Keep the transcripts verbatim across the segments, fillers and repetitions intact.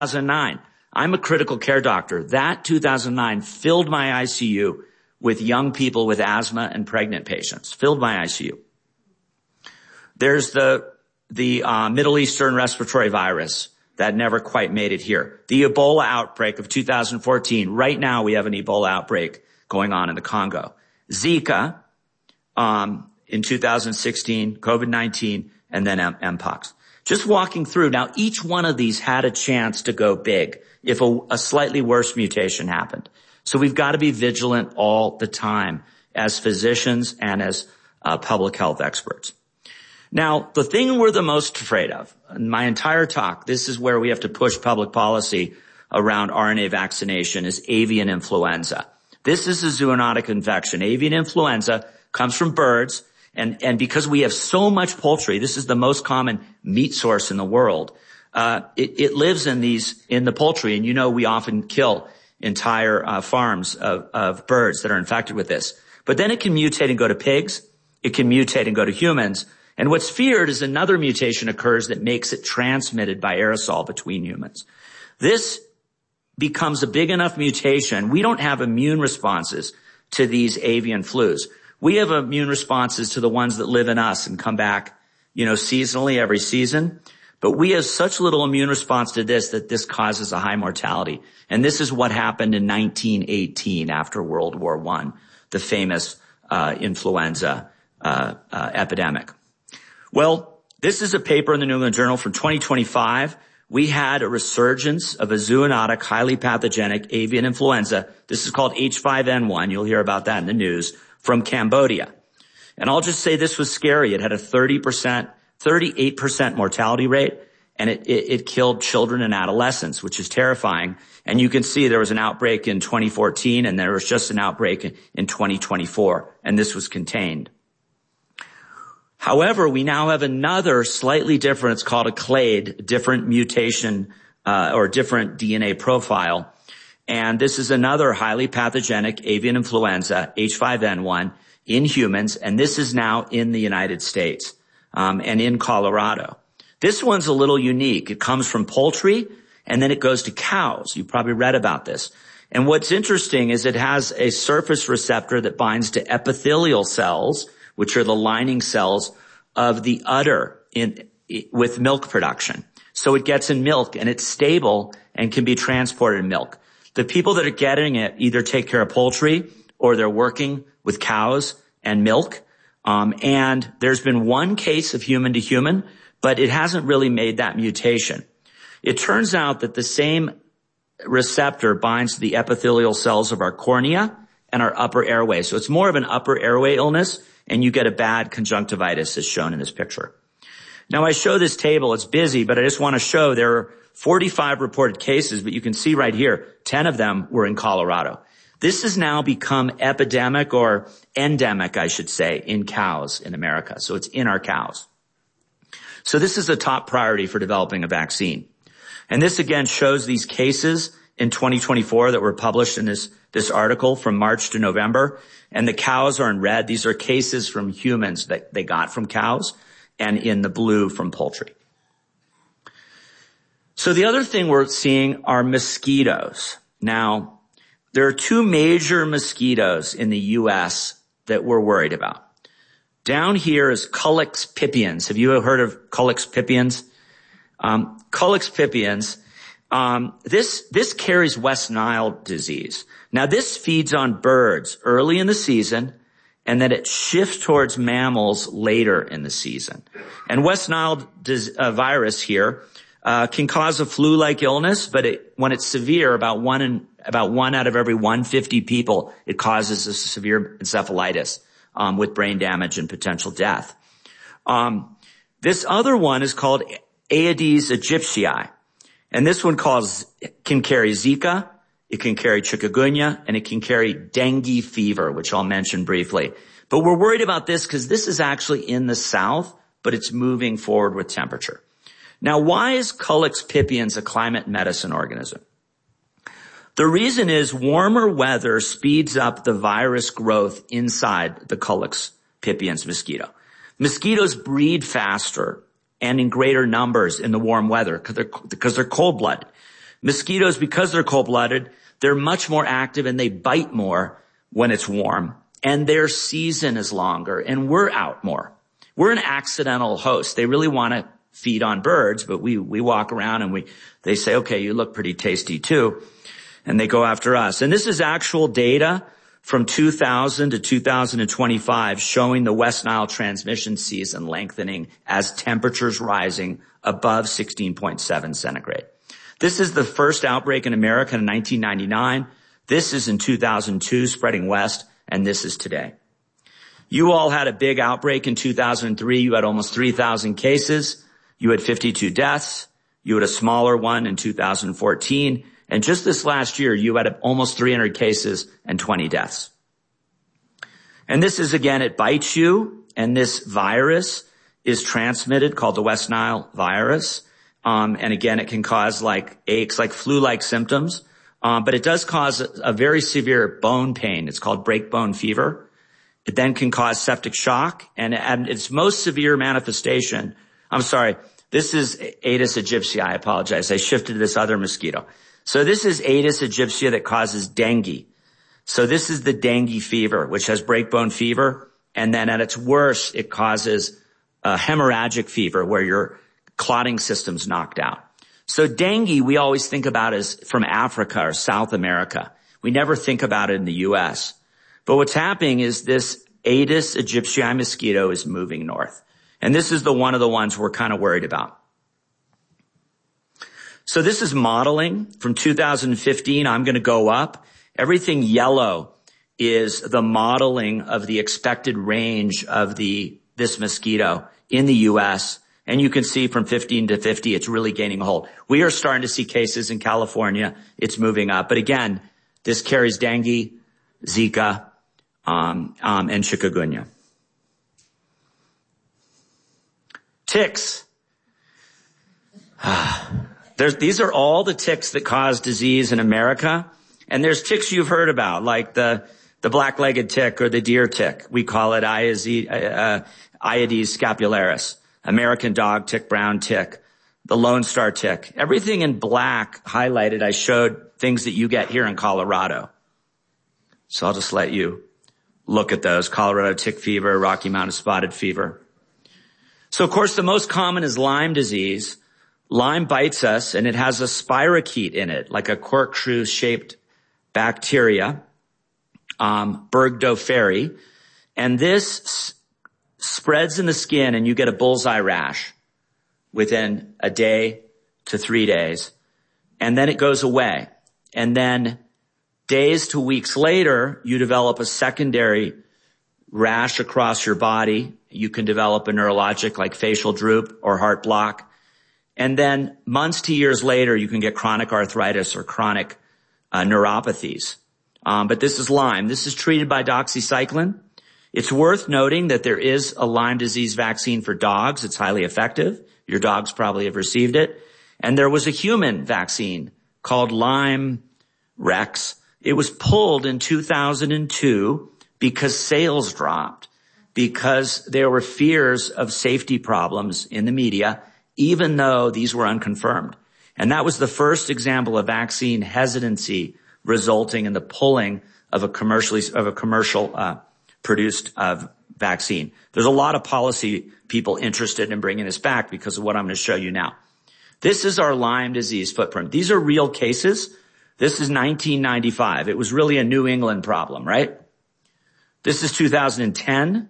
thousand nine. I'm a critical care doctor. That two thousand nine filled my I C U with young people with asthma and pregnant patients. Filled my I C U. There's the, the, uh, Middle Eastern respiratory virus that never quite made it here. The Ebola outbreak of two thousand fourteen. Right now we have an Ebola outbreak going on in the Congo. Zika, um, in two thousand sixteen, COVID nineteen, and then M- Mpox. Just walking through. Now, each one of these had a chance to go big if a, a slightly worse mutation happened. So we've got to be vigilant all the time as physicians and as uh, public health experts. Now, the thing we're the most afraid of, in my entire talk, this is where we have to push public policy around R N A vaccination, is avian influenza. This is a zoonotic infection. Avian influenza comes from birds. And, and because we have so much poultry, this is the most common meat source in the world. Uh, it, it lives in these, in the poultry. And you know, we often kill entire, uh, farms of, of birds that are infected with this. But then it can mutate and go to pigs. It can mutate and go to humans. And what's feared is another mutation occurs that makes it transmitted by aerosol between humans. This becomes a big enough mutation. We don't have immune responses to these avian flus. We have immune responses to the ones that live in us and come back, you know, seasonally every season. But we have such little immune response to this that this causes a high mortality. And this is what happened in nineteen eighteen after World War One, the famous uh influenza uh, uh epidemic. Well, this is a paper in the New England Journal from twenty twenty-five. We had a resurgence of a zoonotic, highly pathogenic avian influenza. This is called H five N one. You'll hear about that in the news. From Cambodia. And I'll just say this was scary. It had a thirty percent, thirty-eight percent mortality rate, and it, it, it killed children and adolescents, which is terrifying. And you can see there was an outbreak in twenty fourteen, and there was just an outbreak in twenty twenty-four, and this was contained. However, we now have another slightly different, it's called a clade, different mutation, uh, or different D N A profile. And this is another highly pathogenic avian influenza, H five N one, in humans, and this is now in the United States, um, and in Colorado. This one's a little unique. It comes from poultry, and then it goes to cows. You probably read about this. And what's interesting is it has a surface receptor that binds to epithelial cells, which are the lining cells of the udder in, with milk production. So it gets in milk, and it's stable and can be transported in milk. The people that are getting it either take care of poultry or they're working with cows and milk. Um, and there's been one case of human to human, but it hasn't really made that mutation. It turns out that the same receptor binds to the epithelial cells of our cornea and our upper airway. So it's more of an upper airway illness, and you get a bad conjunctivitis as shown in this picture. Now, I show this table. It's busy, but I just want to show there are forty-five reported cases, but you can see right here, ten of them were in Colorado. This has now become epidemic or endemic, I should say, in cows in America. So it's in our cows. So this is a top priority for developing a vaccine. And this again shows these cases in twenty twenty-four that were published in this, this article from March to November. And the cows are in red. These are cases from humans that they got from cows, and in the blue from poultry. So the other thing we're seeing are mosquitoes. Now, there are two major mosquitoes in the U S that we're worried about. Down here is Culex pipiens. Have you ever heard of Culex pipiens? Um, Culex pipiens, um, this, this carries West Nile disease. Now, this feeds on birds early in the season, and then it shifts towards mammals later in the season. And West Nile dis- uh, virus here Uh, can cause a flu-like illness, but it, when it's severe, about one in, about one out of every one hundred fifty people, it causes a severe encephalitis, um, with brain damage and potential death. Um, this other one is called Aedes aegypti, and this one causes, can carry Zika, it can carry chikungunya, and it can carry dengue fever, which I'll mention briefly. But we're worried about this because this is actually in the south, but it's moving forward with temperature. Now, why is Culex pipiens a climate medicine organism? The reason is warmer weather speeds up the virus growth inside the Culex pipiens mosquito. Mosquitoes breed faster and in greater numbers in the warm weather because they're, because they're cold-blooded. Mosquitoes, because they're cold-blooded, they're much more active and they bite more when it's warm. And their season is longer and we're out more. We're an accidental host. They really want to feed on birds, but we, we walk around and we, they say, okay, you look pretty tasty too. And they go after us. And this is actual data from two thousand to two thousand twenty-five showing the West Nile transmission season lengthening as temperatures rising above sixteen point seven centigrade. This is the first outbreak in America in nineteen ninety-nine. This is in two thousand two, spreading west, and this is today. You all had a big outbreak in two thousand three. You had almost three thousand cases. You had fifty-two deaths. You had a smaller one in two thousand fourteen. And just this last year, you had almost three hundred cases and twenty deaths. And this is, again, it bites you, and this virus is transmitted, called the West Nile virus. Um, and again, it can cause like aches, like flu-like symptoms. Um, but it does cause a, a very severe bone pain. It's called breakbone fever. It then can cause septic shock, and, and its most severe manifestation, I'm sorry, this is Aedes aegypti. I apologize. I shifted to this other mosquito. So this is Aedes aegypti that causes dengue. So this is the dengue fever, which has breakbone fever. And then at its worst, it causes a hemorrhagic fever where your clotting system's knocked out. So dengue, we always think about as from Africa or South America. We never think about it in the U S. But what's happening is this Aedes aegypti mosquito is moving north. And this is the one of the ones we're kind of worried about. So this is modeling from two thousand fifteen. I'm going to go up. Everything yellow is the modeling of the expected range of the this mosquito in the U S. And you can see from fifteen to fifty, it's really gaining hold. We are starting to see cases in California. It's moving up. But again, this carries dengue, Zika, um, um, and chikungunya. Ticks. There's, these are all the ticks that cause disease in America. And there's ticks you've heard about, like the, the black-legged tick or the deer tick. We call it Iades, uh, Iades scapularis, American dog tick, brown tick, the Lone Star tick. Everything in black highlighted, I showed things that you get here in Colorado. So I'll just let you look at those. Colorado tick fever, Rocky Mountain spotted fever. So, of course, the most common is Lyme disease. Lyme bites us, and it has a spirochete in it, like a corkscrew-shaped bacteria, um, Burgdorferi. And this s- spreads in the skin, and you get a bullseye rash within a day to three days. And then it goes away. And then days to weeks later, you develop a secondary rash across your body. You can develop a neurologic like facial droop or heart block. And then months to years later, you can get chronic arthritis or chronic uh, neuropathies. Um, but this is Lyme. This is treated by doxycycline. It's worth noting that there is a Lyme disease vaccine for dogs. It's highly effective. Your dogs probably have received it. And there was a human vaccine called Lyme Rex. It was pulled in two thousand two because sales dropped, because there were fears of safety problems in the media, even though these were unconfirmed. And that was the first example of vaccine hesitancy resulting in the pulling of a commercially, of a commercial, uh, produced, uh, vaccine. There's a lot of policy people interested in bringing this back because of what I'm going to show you now. This is our Lyme disease footprint. These are real cases. This is nineteen ninety-five. It was really a New England problem, right? This is two thousand ten.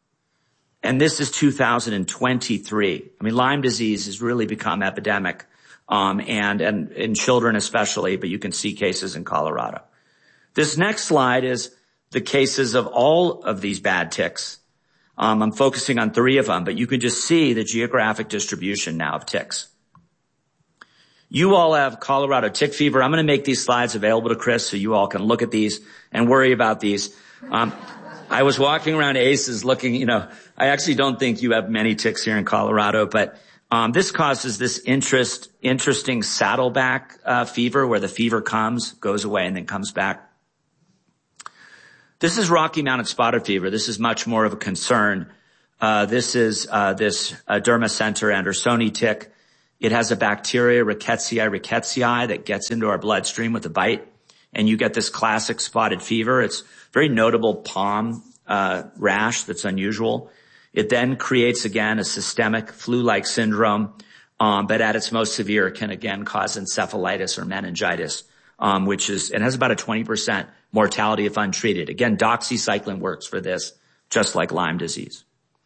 And this is two thousand twenty-three. I mean, Lyme disease has really become epidemic, um, and, and in children especially, but you can see cases in Colorado. This next slide is the cases of all of these bad ticks. Um, I'm focusing on three of them, but you can just see the geographic distribution now of ticks. You all have Colorado tick fever. I'm going to make these slides available to Chris so you all can look at these and worry about these. Um, I was walking around Aces looking, you know, I actually don't think you have many ticks here in Colorado, but um this causes this interest, interesting saddleback uh, fever where the fever comes, goes away, and then comes back. This is Rocky Mountain spotted fever. This is much more of a concern. Uh, this is uh, this uh, Dermacentor andersoni tick. It has a bacteria, Rickettsia rickettsii, that gets into our bloodstream with a bite, and you get this classic spotted fever. It's very notable palm uh, rash that's unusual. It then creates, again, a systemic flu-like syndrome, um, but at its most severe can, again, cause encephalitis or meningitis, um, which is, it has about a twenty percent mortality if untreated. Again, doxycycline works for this, just like Lyme disease.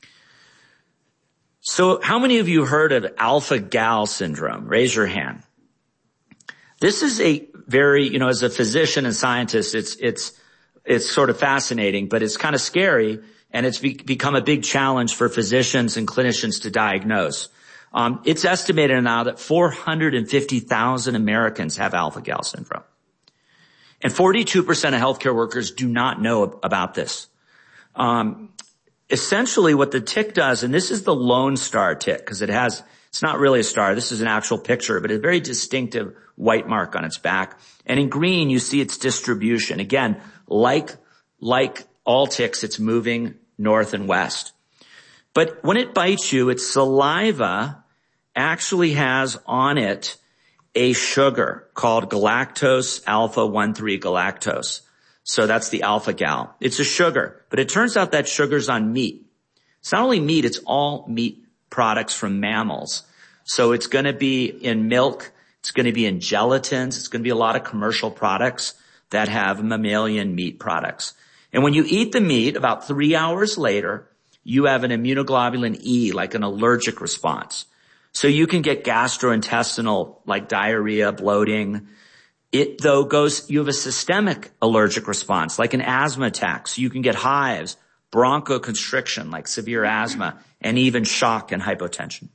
So how many of you heard of alpha-gal syndrome? Raise your hand. This is a very, you know, as a physician and scientist, it's, it's, it's sort of fascinating, but it's kind of scary, and it's be, become a big challenge for physicians and clinicians to diagnose. Um, it's estimated now that four hundred fifty thousand Americans have alpha-gal syndrome. And forty-two percent of healthcare workers do not know about this. Um, essentially what the tick does, and this is the Lone Star tick, because it has, it's not really a star. This is an actual picture, but a very distinctive white mark on its back. And in green, you see its distribution. Again, like, like all ticks, it's moving north and west. But when it bites you, its saliva actually has on it a sugar called galactose alpha one three galactose. So that's the alpha-gal. It's a sugar, but it turns out that sugar's on meat. It's not only meat, it's all meat products from mammals. So it's going to be in milk, it's going to be in gelatins, it's going to be a lot of commercial products that have mammalian meat products. And when you eat the meat, about three hours later, you have an immunoglobulin E, like an allergic response. So you can get gastrointestinal, like diarrhea, bloating. It, though, goes, you have a systemic allergic response, like an asthma attack. So you can get hives, bronchoconstriction, like severe asthma, and even shock and hypotension.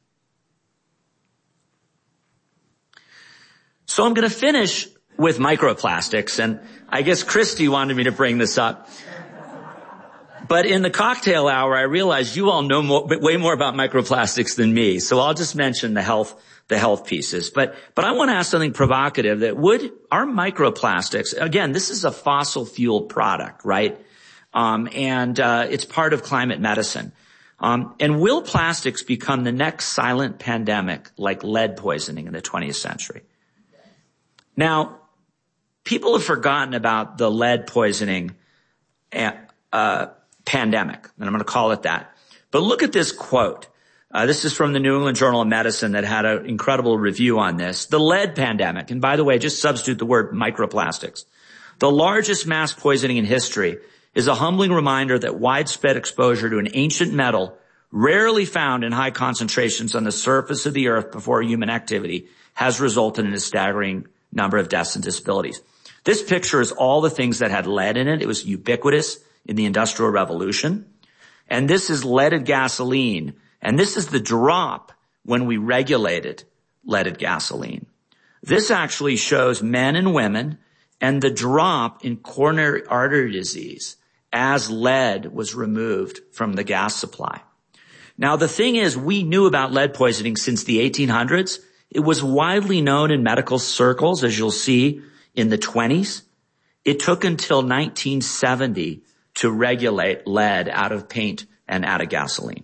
So I'm going to finish with microplastics, and I guess Christy wanted me to bring this up. But in the cocktail hour, I realized you all know more, way more about microplastics than me. So I'll just mention the health, the health pieces. But, but I want to ask something provocative, that would, are microplastics, again, this is a fossil fuel product, right? Um, and, uh, it's part of climate medicine. Um, and will plastics become the next silent pandemic like lead poisoning in the twentieth century? Now, people have forgotten about the lead poisoning, uh, pandemic, and I'm going to call it that. But look at this quote. Uh, this is from the New England Journal of Medicine that had an incredible review on this. The lead pandemic, and by the way, just substitute the word microplastics. The largest mass poisoning in history is a humbling reminder that widespread exposure to an ancient metal rarely found in high concentrations on the surface of the earth before human activity has resulted in a staggering number of deaths and disabilities. This picture is all the things that had lead in it. It was ubiquitous in the Industrial Revolution. And this is leaded gasoline. And this is the drop when we regulated leaded gasoline. This actually shows men and women and the drop in coronary artery disease as lead was removed from the gas supply. Now, the thing is, we knew about lead poisoning since the eighteen hundreds. It was widely known in medical circles, as you'll see, in the twenties. It took until nineteen seventy to regulate lead out of paint and out of gasoline.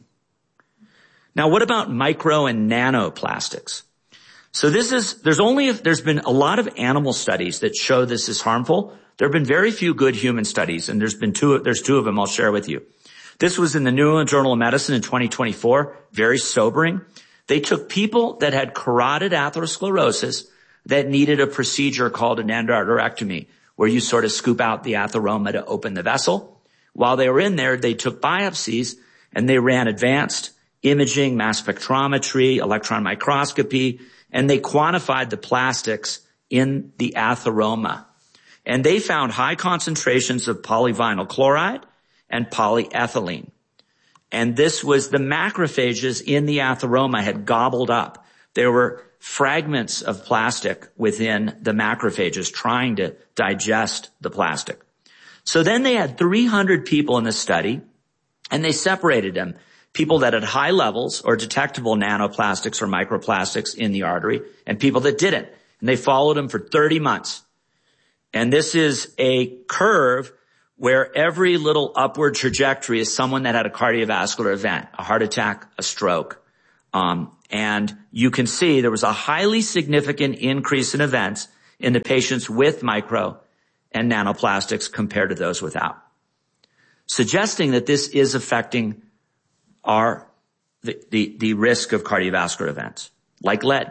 Now, what about micro and nanoplastics? So this is, there's only, there's been a lot of animal studies that show this is harmful. There have been very few good human studies, and there's been two, there's two of them I'll share with you. This was in the New England Journal of Medicine in twenty twenty-four, very sobering. They took people that had carotid atherosclerosis that needed a procedure called an endarterectomy, where you sort of scoop out the atheroma to open the vessel. While they were in there, they took biopsies and they ran advanced imaging, mass spectrometry, electron microscopy, and they quantified the plastics in the atheroma. And they found high concentrations of polyvinyl chloride and polyethylene. And this was the macrophages in the atheroma had gobbled up. There were fragments of plastic within the macrophages trying to digest the plastic. So then they had three hundred people in the study, and they separated them. People that had high levels or detectable nanoplastics or microplastics in the artery, and people that didn't. And they followed them for thirty months. And this is a curve where every little upward trajectory is someone that had a cardiovascular event, a heart attack, a stroke. Um, And you can see there was a highly significant increase in events in the patients with micro and nanoplastics compared to those without, suggesting that this is affecting our the, the, the risk of cardiovascular events, like lead.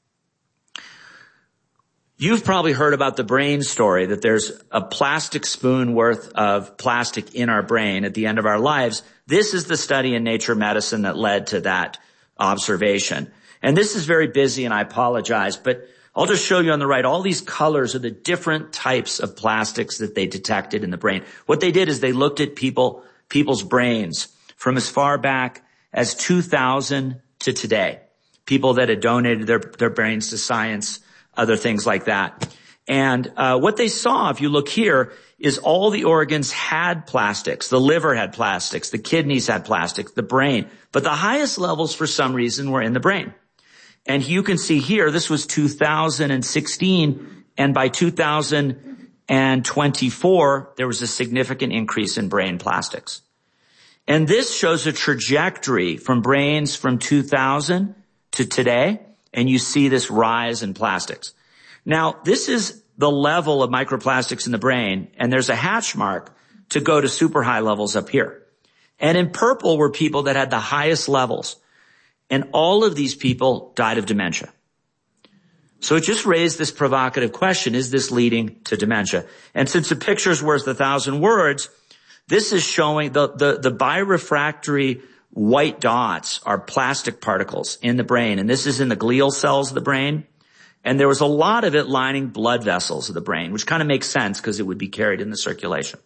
You've probably heard about the brain story, that there's a plastic spoon worth of plastic in our brain at the end of our lives. This is the study in Nature Medicine that led to that observation. And this is very busy, and I apologize, but I'll just show you on the right, all these colors are the different types of plastics that they detected in the brain. What they did is they looked at people, people's brains from as far back as two thousand to today. People that had donated their, their brains to science, other things like that. And uh what they saw, if you look here, is all the organs had plastics. The liver had plastics, the kidneys had plastics, the brain. But the highest levels, for some reason, were in the brain. And you can see here, this was two thousand sixteen, and by two thousand twenty-four, there was a significant increase in brain plastics. And this shows a trajectory from brains from two thousand to today, and you see this rise in plastics. Now, this is the level of microplastics in the brain, and there's a hatch mark to go to super high levels up here. And in purple were people that had the highest levels. And all of these people died of dementia. So it just raised this provocative question, is this leading to dementia? And since a picture's worth a thousand words, this is showing the, the, the birefractory white dots are plastic particles in the brain. And this is in the glial cells of the brain. And there was a lot of it lining blood vessels of the brain, which kind of makes sense because it would be carried in the circulation.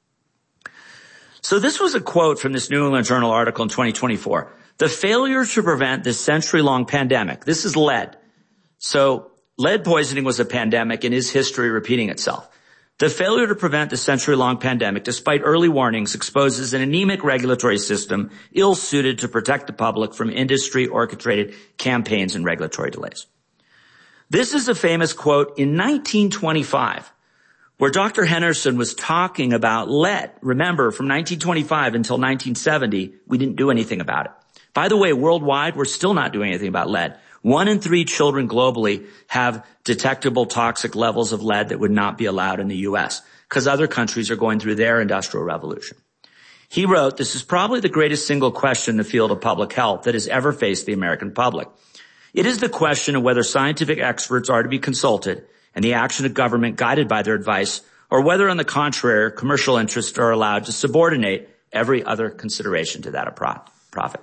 So this was a quote from this New England Journal article in twenty twenty-four. The failure to prevent this century-long pandemic. This is lead. So lead poisoning was a pandemic and is history repeating itself. The failure to prevent the century-long pandemic, despite early warnings, exposes an anemic regulatory system ill-suited to protect the public from industry-orchestrated campaigns and regulatory delays. This is a famous quote in nineteen twenty-five, where Doctor Henderson was talking about lead. Remember, from nineteen twenty-five until nineteen seventy, we didn't do anything about it. By the way, worldwide, we're still not doing anything about lead. One in three children globally have detectable toxic levels of lead that would not be allowed in the U S because other countries are going through their industrial revolution. He wrote, "This is probably the greatest single question in the field of public health that has ever faced the American public. It is the question of whether scientific experts are to be consulted and the action of government guided by their advice, or whether, on the contrary, commercial interests are allowed to subordinate every other consideration to that of profit."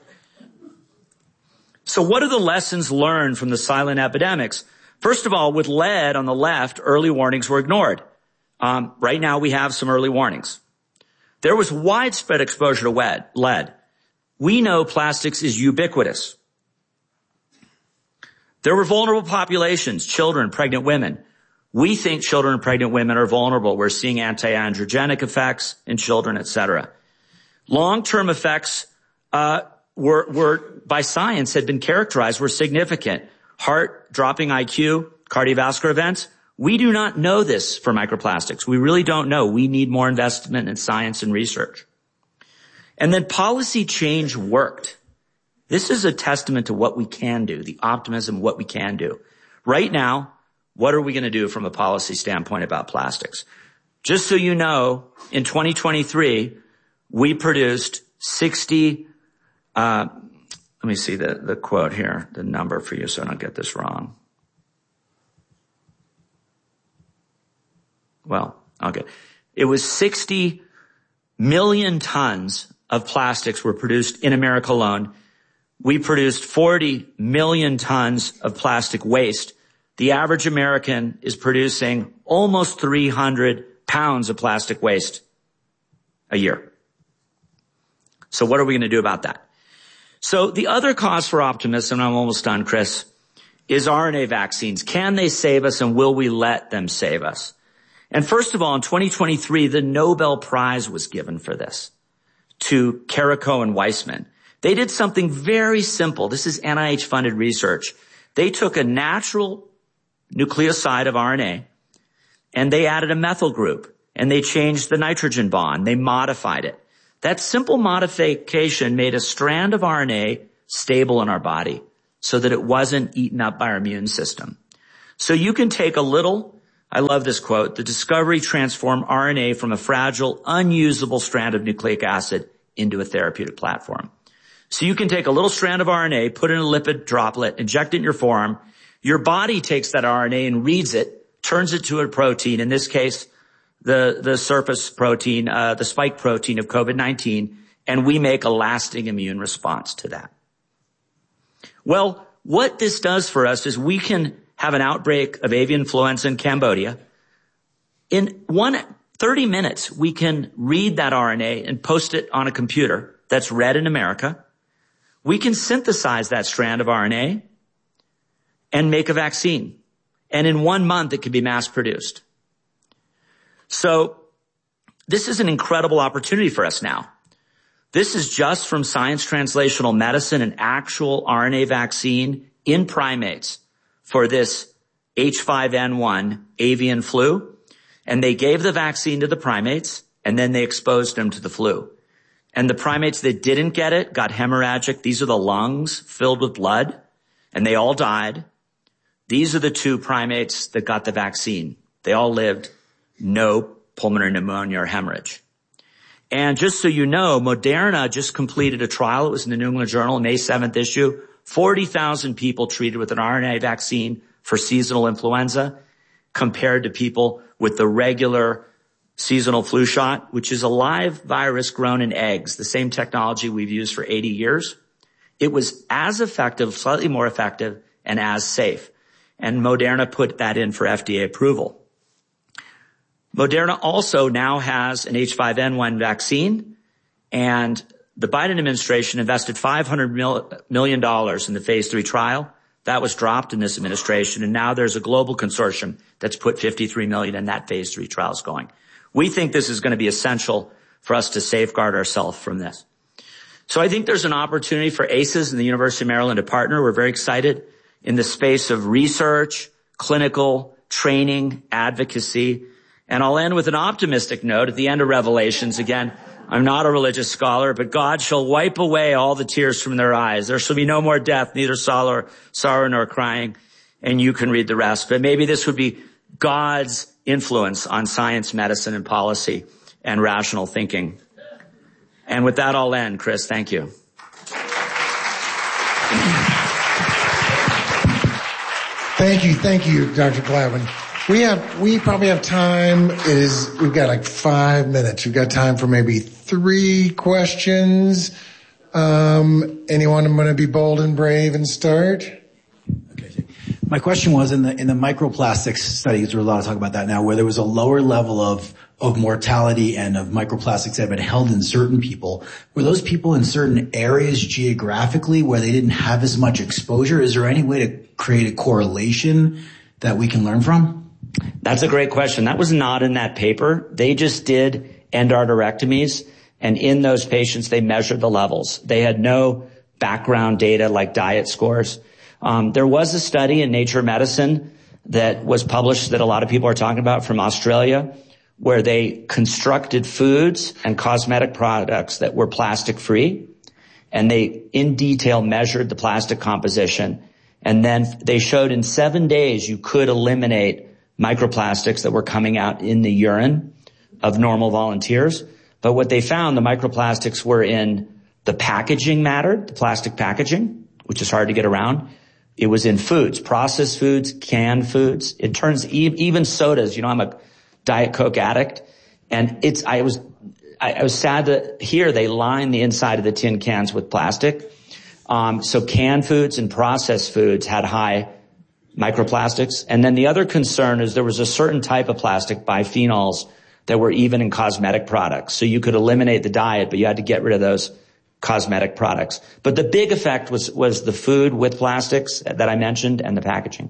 So what are the lessons learned from the silent epidemics? First of all, with lead on the left, early warnings were ignored. Um, right now we have some early warnings. There was widespread exposure to lead. We know plastics is ubiquitous. There were vulnerable populations, children, pregnant women. We think children and pregnant women are vulnerable. We're seeing anti-androgenic effects in children, et cetera. Long-term effects uh were, were by science had been characterized, were significant. Heart, dropping I Q, cardiovascular events. We do not know this for microplastics. We really don't know. We need more investment in science and research. And then policy change worked. This is a testament to what we can do, the optimism of what we can do. Right now, what are we going to do from a policy standpoint about plastics? Just so you know, in twenty twenty-three, we produced sixty, uh, let me see the, the quote here, the number for you so I don't get this wrong. Well, okay. It was sixty million tons of plastics were produced in America alone. We produced forty million tons of plastic waste. The average American is producing almost three hundred pounds of plastic waste a year. So what are we going to do about that? So the other cause for optimism, and I'm almost done, Chris, is R N A vaccines. Can they save us, and will we let them save us? And first of all, in twenty twenty-three, the Nobel Prize was given for this to Carrico and Weissman. They did something very simple. This is N I H-funded research. They took a natural nucleoside of R N A, and they added a methyl group, and they changed the nitrogen bond. They modified it. That simple modification made a strand of R N A stable in our body. so that it wasn't eaten up by our immune system. So you can take a little, I love this quote, the discovery transformed R N A from a fragile, unusable strand of nucleic acid into a therapeutic platform. So you can take a little strand of R N A, put it in a lipid droplet, inject it in your forearm. Your body takes that R N A and reads it, turns it to a protein, in this case, the, the surface protein, uh, the spike protein of COVID nineteen, and we make a lasting immune response to that. Well, what this does for us is we can have an outbreak of avian influenza in Cambodia. In one, thirty minutes, we can read that R N A and post it on a computer that's read in America. We can synthesize that strand of R N A and make a vaccine. And in one month, it can be mass produced. So this is an incredible opportunity for us now. This is just from Science Translational Medicine, an actual R N A vaccine in primates for this H five N one avian flu. And they gave the vaccine to the primates, and then they exposed them to the flu. And the primates that didn't get it got hemorrhagic. These are the lungs filled with blood, and they all died. These are the two primates that got the vaccine. They all lived, no pulmonary pneumonia or hemorrhage. And just so you know, Moderna just completed a trial. It was in the New England Journal, May seventh issue. forty thousand people treated with an R N A vaccine for seasonal influenza compared to people with the regular seasonal flu shot, which is a live virus grown in eggs, the same technology we've used for eighty years. It was as effective, slightly more effective, and as safe. And Moderna put that in for F D A approval. Moderna also now has an H five N one vaccine, and the Biden administration invested five hundred million dollars in the phase three trial. That was dropped in this administration, and now there's a global consortium that's put fifty-three million dollars in that phase three trial is going. We think this is going to be essential for us to safeguard ourselves from this. So I think there's an opportunity for A C Es and the University of Maryland to partner. We're very excited in the space of research, clinical, training, advocacy. And I'll end with an optimistic note at the end of Revelations. Again, I'm not a religious scholar, but God shall wipe away all the tears from their eyes. There shall be no more death, neither sorrow, sorrow nor crying. And you can read the rest. But maybe this would be God's influence on science, medicine, and policy and rational thinking. And with that, I'll end. Chris, thank you. Thank you. Thank you, Doctor Glavin. We have, we probably have time. It is, we've got like five minutes. We've got time for maybe three questions. Um, anyone going to be bold and brave and start? Okay. My question was in the, in the microplastics studies, there's a lot of talk about that now, where there was a lower level of, of mortality and of microplastics that have been held in certain people. Were those people in certain areas geographically where they didn't have as much exposure? Is there any way to create a correlation that we can learn from? That's a great question. That was not in that paper. They just did endarterectomies, and in those patients, they measured the levels. They had no background data like diet scores. Um, there was a study in Nature Medicine that was published that a lot of people are talking about from Australia, where they constructed foods and cosmetic products that were plastic-free, and they in detail measured the plastic composition. And then they showed in seven days you could eliminate microplastics that were coming out in the urine of normal volunteers. But what they found, the microplastics were in the packaging matter, the plastic packaging, which is hard to get around. It was in foods, processed foods, canned foods. It turns even sodas. You know, I'm a Diet Coke addict, and it's, I was, I, I was sad to hear they line the inside of the tin cans with plastic. Um, so canned foods and processed foods had high microplastics. And then the other concern is there was a certain type of plastic, biphenyls, that were even in cosmetic products. So you could eliminate the diet, but you had to get rid of those cosmetic products. But the big effect was, was the food with plastics that I mentioned and the packaging.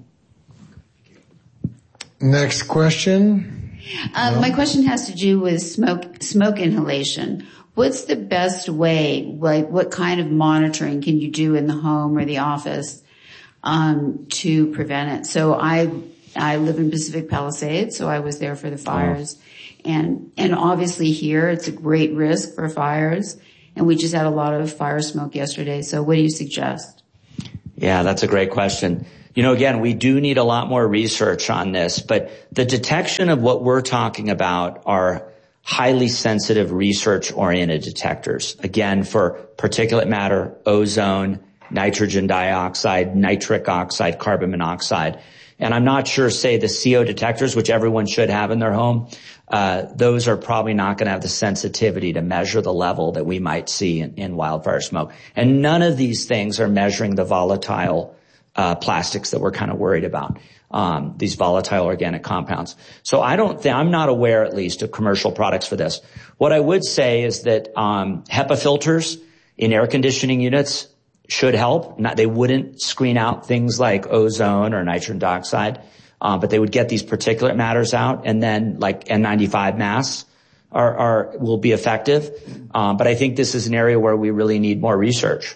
Next question. Um, my question has to do with smoke, smoke inhalation. What's the best way, like what kind of monitoring can you do in the home or the office um, to prevent it? So I I live in Pacific Palisades, so I was there for the fires. Oh. And and obviously here it's a great risk for fires, and we just had a lot of fire smoke yesterday. So what do you suggest? Yeah, that's a great question. You know, again, we do need a lot more research on this, but the detection of what we're talking about are highly sensitive research-oriented detectors. Again, for particulate matter, ozone, nitrogen dioxide, nitric oxide, carbon monoxide. And I'm not sure, say, the C O detectors, which everyone should have in their home, uh, those are probably not going to have the sensitivity to measure the level that we might see in, in wildfire smoke. And none of these things are measuring the volatile uh, plastics that we're kind of worried about, um, these volatile organic compounds. So I don't think, I'm not aware at least of commercial products for this. What I would say is that um, HEPA filters in air conditioning units should help. Not, they wouldn't screen out things like ozone or nitrogen dioxide, uh, but they would get these particulate matters out, and then like N ninety-five masks are, are will be effective. Um, but I think this is an area where we really need more research.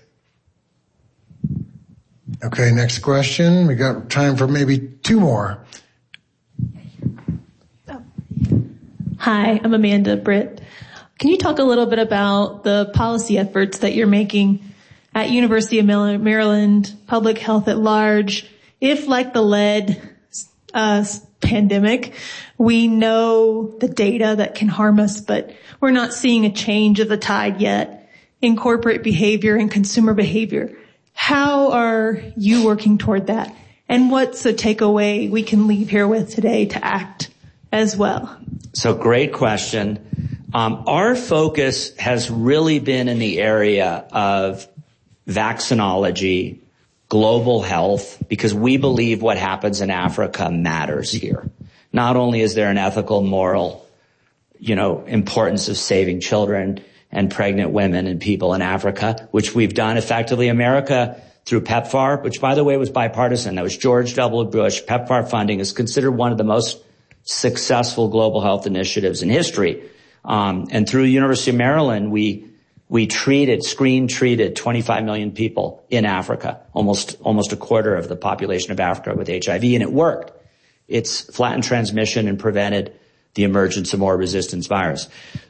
Okay, next question. We got time for maybe two more. Hi, I'm Amanda Britt. Can you talk a little bit about the policy efforts that you're making at University of Maryland, public health at large? If, like the lead uh, pandemic, we know the data that can harm us, but we're not seeing a change of the tide yet in corporate behavior and consumer behavior. How are you working toward that? And what's a takeaway we can leave here with today to act as well? So great question. Um, our focus has really been in the area of vaccinology, global health, because we believe what happens in Africa matters here. Not only is there an ethical, moral, you know, importance of saving children and pregnant women and people in Africa, which we've done effectively. America through PEPFAR, which by the way was bipartisan. That was George W. Bush. PEPFAR funding is considered one of the most successful global health initiatives in history. Um, and through University of Maryland, we We treated, screen treated twenty-five million people in Africa, almost, almost a quarter of the population of Africa with H I V, and it worked. It's flattened transmission and prevented the emergence of more resistant virus.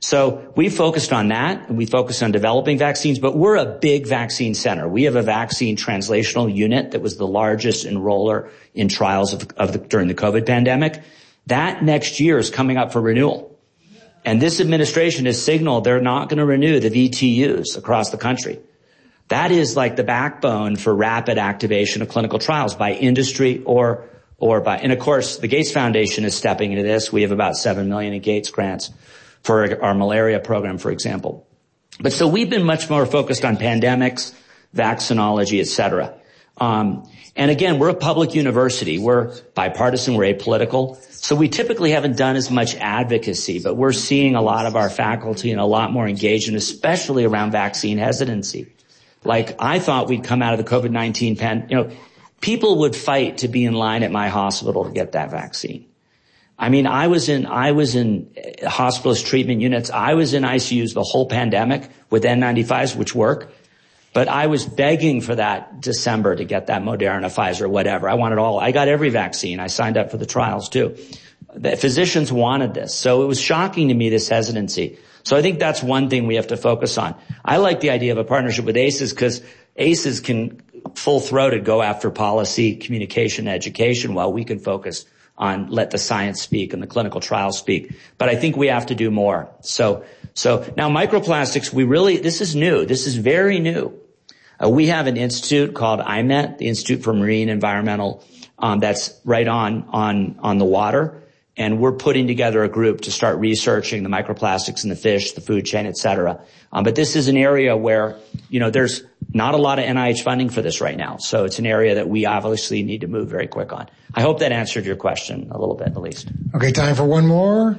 So we focused on that, and we focused on developing vaccines, but we're a big vaccine center. We have a vaccine translational unit that was the largest enroller in trials of, of the, during the COVID pandemic. That next year is coming up for renewal. And this administration has signaled they're not going to renew the V T Us across the country. That is like the backbone for rapid activation of clinical trials by industry or, or by, and of course, the Gates Foundation is stepping into this. We have about seven million in Gates grants for our malaria program, for example. But so we've been much more focused on pandemics, vaccinology, et cetera. Um, and again, we're a public university. We're bipartisan. We're apolitical. So we typically haven't done as much advocacy, but we're seeing a lot of our faculty and a lot more engagement, especially around vaccine hesitancy. Like I thought we'd come out of the COVID nineteen pan, you know, people would fight to be in line at my hospital to get that vaccine. I mean, I was in, I was in hospitalist treatment units. I was in I C Us the whole pandemic with N ninety-fives, which work. But I was begging for that December to get that Moderna, Pfizer, whatever. I wanted all. I got every vaccine. I signed up for the trials too. The physicians wanted this. So it was shocking to me, this hesitancy. So I think that's one thing we have to focus on. I like the idea of a partnership with A C Es because A C Es can full-throated go after policy, communication, education, while we can focus on let the science speak and the clinical trials speak. But I think we have to do more. So, so now microplastics, we really, this is new. This is very new. Uh, we have an institute called I M E T, the Institute for Marine Environmental, um, that's right on, on, on the water. And we're putting together a group to start researching the microplastics in the fish, the food chain, et cetera. Um, but this is an area where, you know, there's not a lot of N I H funding for this right now. So it's an area that we obviously need to move very quick on. I hope that answered your question a little bit, at least. Okay, time for one more.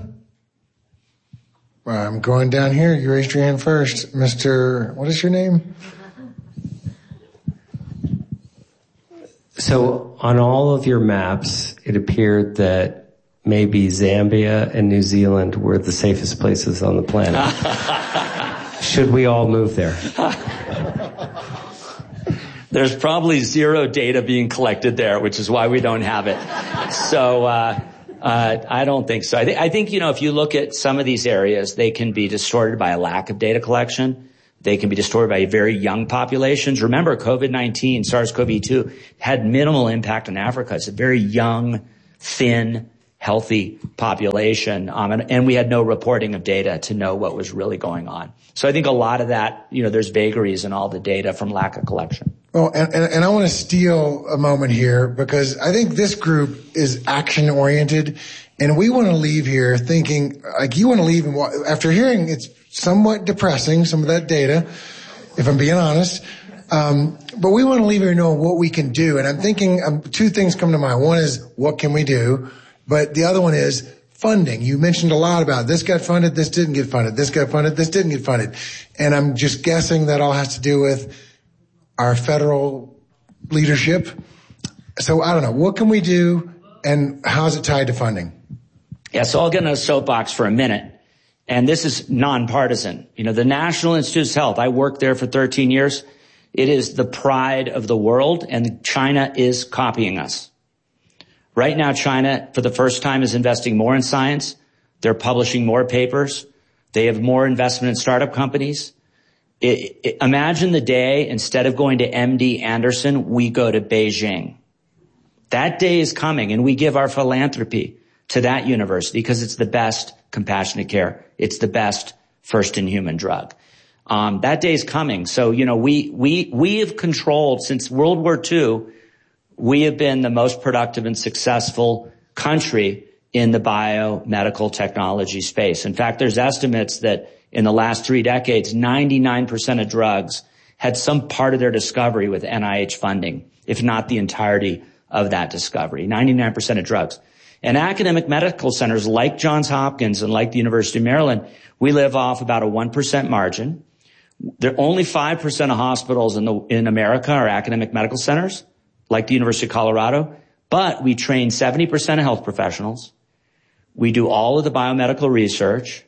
I'm going down here. You raised your hand first. Mister, what is your name? So on all of your maps, it appeared that maybe Zambia and New Zealand were the safest places on the planet. Should we all move there? There's probably zero data being collected there, which is why we don't have it. So uh, uh I don't think so. I, th- I think, you know, if you look at some of these areas, they can be distorted by a lack of data collection. They can be destroyed by very young populations. Remember, COVID nineteen, SARS-C o V two had minimal impact on Africa. It's a very young, thin, healthy population. Um, and, and we had no reporting of data to know what was really going on. So I think a lot of that, you know, there's vagaries in all the data from lack of collection. Well, and, and, and I want to steal a moment here because I think this group is action oriented, and we want to leave here thinking, like you want to leave, and after hearing it's somewhat depressing, some of that data, if I'm being honest, um, but we want to leave here knowing what we can do. And I'm thinking um, two things come to mind. One is what can we do, but the other one is funding. You mentioned a lot about this got funded, this didn't get funded, this got funded, this didn't get funded, and I'm just guessing that all has to do with our federal leadership. So I don't know. What can we do, and how is it tied to funding? Yeah, so I'll get on a soapbox for a minute. And this is nonpartisan. You know, the National Institutes of Health, I worked there for thirteen years. It is the pride of the world, and China is copying us. Right now, China, for the first time, is investing more in science. They're publishing more papers. They have more investment in startup companies. It, it, imagine the day, instead of going to M D Anderson, we go to Beijing. That day is coming, and we give our philanthropy to that university because it's the best compassionate care. It's the best first-in-human drug. Um, that day is coming. So, you know, we, we, we have controlled, since World War Two, we have been the most productive and successful country in the biomedical technology space. In fact, there's estimates that in the last three decades, ninety-nine percent of drugs had some part of their discovery with N I H funding, if not the entirety of that discovery. ninety-nine percent of drugs. And academic medical centers like Johns Hopkins and like the University of Maryland, we live off about a one percent margin. There are only five percent of hospitals in the, in America are academic medical centers, like the University of Colorado, but we train seventy percent of health professionals. We do all of the biomedical research.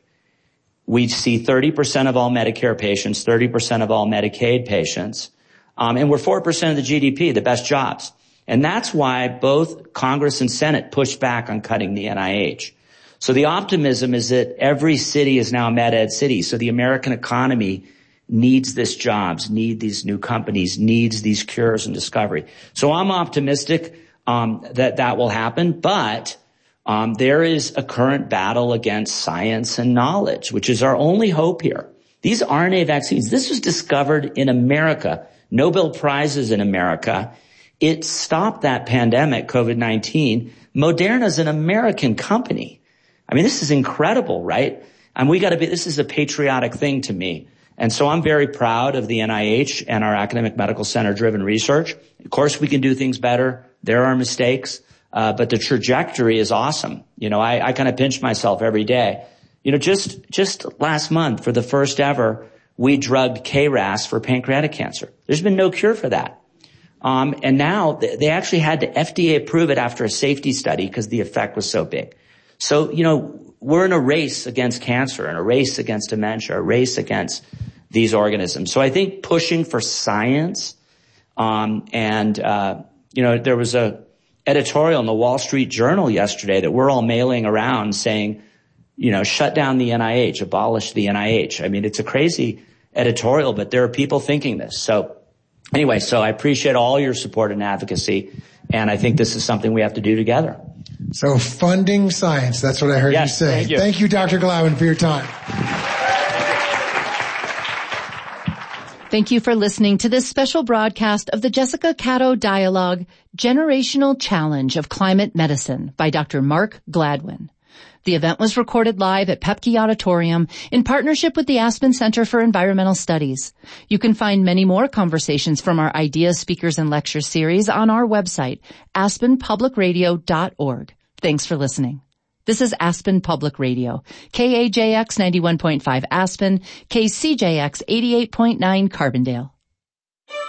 We see thirty percent of all Medicare patients, thirty percent of all Medicaid patients. Um, and we're four percent of the G D P, the best jobs. And that's why both Congress and Senate pushed back on cutting the N I H. So the optimism is that every city is now a med ed city. So the American economy needs this jobs, need these new companies, needs these cures and discovery. So I'm optimistic um, that that will happen. But um, there is a current battle against science and knowledge, which is our only hope here. These R N A vaccines, this was discovered in America, Nobel Prizes in America. It stopped that pandemic, COVID nineteen. Moderna is an American company. I mean, this is incredible, right? And we got to be, this is a patriotic thing to me. And so I'm very proud of the N I H and our academic medical center driven research. Of course, we can do things better. There are mistakes, uh, but the trajectory is awesome. You know, I, I kind of pinch myself every day. You know, just, just last month, for the first ever, we drugged K R A S for pancreatic cancer. There's been no cure for that. Um, and now they actually had to F D A approve it after a safety study because the effect was so big. So, you know, we're in a race against cancer and a race against dementia, a race against these organisms. So I think pushing for science, um, and, uh, you know, there was a editorial in the Wall Street Journal yesterday that we're all mailing around saying, you know, shut down the N I H, abolish the N I H. I mean, it's a crazy editorial, but there are people thinking this. So anyway, so I appreciate all your support and advocacy, and I think this is something we have to do together. So funding science, that's what I heard yes, you say. Thank you. Thank you, Doctor Glavin, for your time. Thank you for listening to this special broadcast of the Jessica Cato Dialogue, Generational Challenge of Climate Medicine by Doctor Mark Gladwin. The event was recorded live at Pepke Auditorium in partnership with the Aspen Center for Environmental Studies. You can find many more conversations from our Ideas, Speakers, and Lecture series on our website, aspen public radio dot org. Thanks for listening. This is Aspen Public Radio, K A J X ninety-one point five Aspen, K C J X eighty-eight point nine Carbondale.